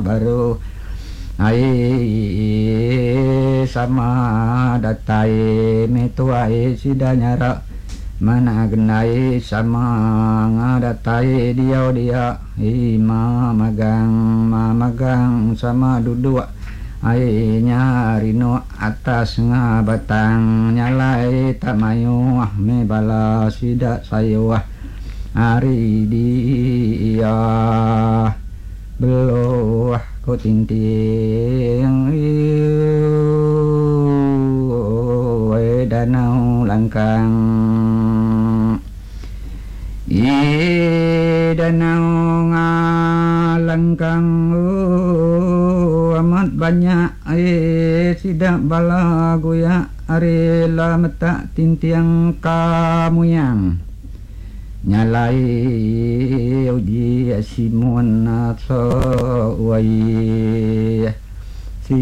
baru ai sama datai metuai sidanyara mana genai sama ngadatai dia magang sama duduk ai nyarino atas ngabatang nyalai tak mayu me bala sidak sayo hari dia beloh ko tinting danau langkang danau ngalangkang amat banyak sidak bala goya arela mata tintiang kamu yang nyalai uji asimun atau wai